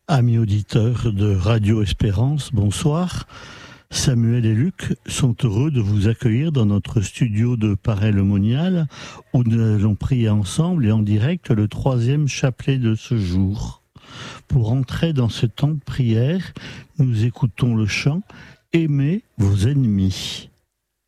Amis auditeurs de Radio Espérance, bonsoir. Samuel et Luc sont heureux de vous accueillir dans notre studio de Paray-le-Monial où nous allons prier ensemble et en direct le 3e chapelet de ce jour. Pour entrer dans ce temps de prière, nous écoutons le chant « Aimez vos ennemis ».